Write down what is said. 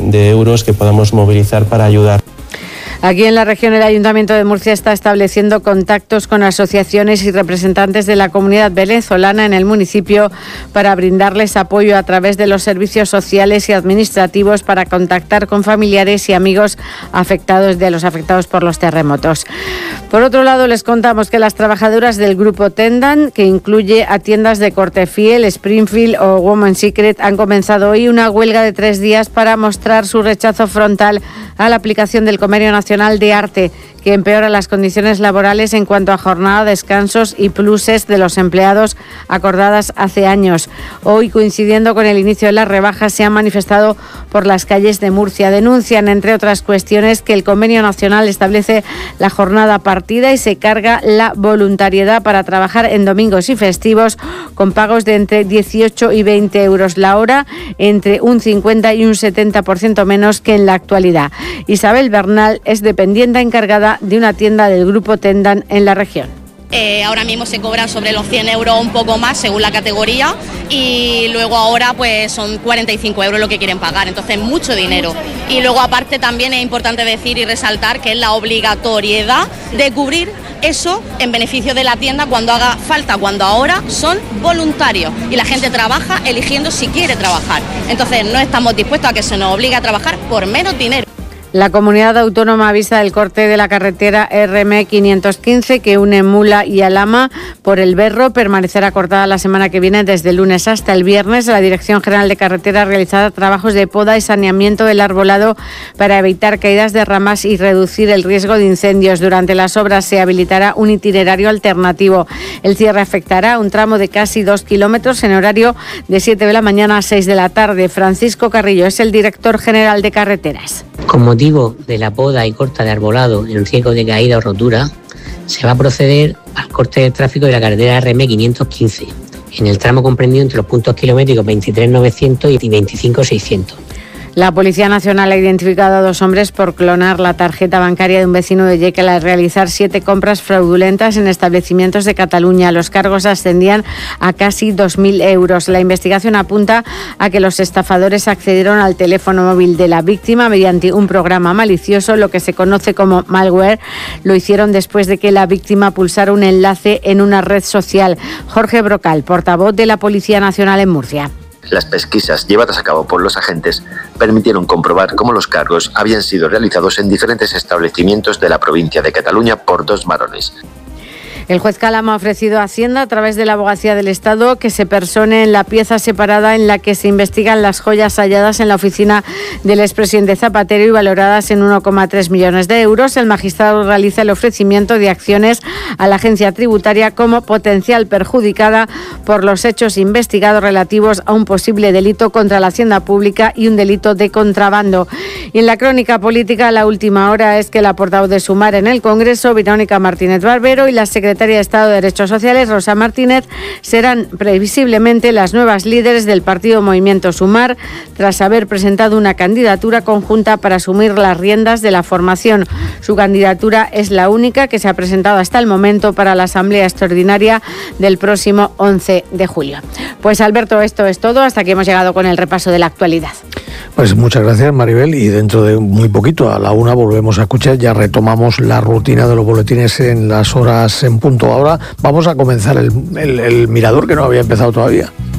de euros que podamos movilizar para ayudar. Aquí en la región, el Ayuntamiento de Murcia está estableciendo contactos con asociaciones y representantes de la comunidad venezolana en el municipio para brindarles apoyo a través de los servicios sociales y administrativos para contactar con familiares y amigos afectados por los terremotos. Por otro lado, les contamos que las trabajadoras del grupo Tendan, que incluye a tiendas de Corte Fiel, Springfield o Women's Secret, han comenzado hoy una huelga de 3 días para mostrar su rechazo frontal a la aplicación del Convenio Nacional de Arte, que empeora las condiciones laborales en cuanto a jornada, descansos y pluses de los empleados acordadas hace años. Hoy, coincidiendo con el inicio de las rebajas, se han manifestado por las calles de Murcia. Denuncian, entre otras cuestiones, que el Convenio Nacional establece la jornada partida y se carga la voluntariedad para trabajar en domingos y festivos con pagos de entre 18 y 20 euros la hora, entre un 50 y un 70% menos que en la actualidad. Isabel Bernal es dependiente encargada de una tienda del grupo Tendan en la región. Ahora mismo se cobra sobre los 100 euros, un poco más según la categoría, y luego ahora pues son 45 euros lo que quieren pagar, entonces mucho dinero. Y luego aparte también es importante decir y resaltar que es la obligatoriedad de cubrir eso en beneficio de la tienda cuando haga falta, cuando ahora son voluntarios y la gente trabaja eligiendo si quiere trabajar. Entonces no estamos dispuestos a que se nos obligue a trabajar por menos dinero. La comunidad autónoma avisa del corte de la carretera RM515 que une Mula y Alhama por el Berro. Permanecerá cortada la semana que viene desde el lunes hasta el viernes. La Dirección General de Carretera realizará trabajos de poda y saneamiento del arbolado para evitar caídas de ramas y reducir el riesgo de incendios. Durante las obras se habilitará un itinerario alternativo. El cierre afectará a un tramo de casi 2 kilómetros en horario de 7 de la mañana a 6 de la tarde. Francisco Carrillo es el director general de Carreteras. Con motivo de la poda y corta de arbolado en riesgo de caída o rotura, se va a proceder al corte del tráfico de la carretera RM515, en el tramo comprendido entre los puntos kilométricos 23.900 y 25.600. La Policía Nacional ha identificado a 2 hombres por clonar la tarjeta bancaria de un vecino de Jekyll al realizar 7 compras fraudulentas en establecimientos de Cataluña. Los cargos ascendían a casi 2.000 euros. La investigación apunta a que los estafadores accedieron al teléfono móvil de la víctima mediante un programa malicioso, lo que se conoce como malware. Lo hicieron después de que la víctima pulsara un enlace en una red social. Jorge Brocal, portavoz de la Policía Nacional en Murcia. Las pesquisas llevadas a cabo por los agentes permitieron comprobar cómo los cargos habían sido realizados en diferentes establecimientos de la provincia de Cataluña por 2 varones. El juez Calama ha ofrecido a Hacienda, a través de la Abogacía del Estado, que se persone en la pieza separada en la que se investigan las joyas halladas en la oficina del expresidente Zapatero y valoradas en 1,3 millones de euros. El magistrado realiza el ofrecimiento de acciones a la agencia tributaria como potencial perjudicada por los hechos investigados relativos a un posible delito contra la hacienda pública y un delito de contrabando. Y en la crónica política, la última hora es que la portavoz de Sumar en el Congreso, Verónica Martínez Barbero, y la secretaria de Estado de Derechos Sociales, Rosa Martínez, serán previsiblemente las nuevas líderes del partido Movimiento Sumar, tras haber presentado una candidatura conjunta para asumir las riendas de la formación. Su candidatura es la única que se ha presentado hasta el momento para la Asamblea Extraordinaria del próximo 11 de julio. Pues Alberto, esto es todo. Hasta aquí hemos llegado con el repaso de la actualidad. Pues muchas gracias, Maribel, y dentro de muy poquito, a la 1, volvemos a escuchar, ya retomamos la rutina de los boletines en las horas en punto. Ahora vamos a comenzar el mirador, que no había empezado todavía.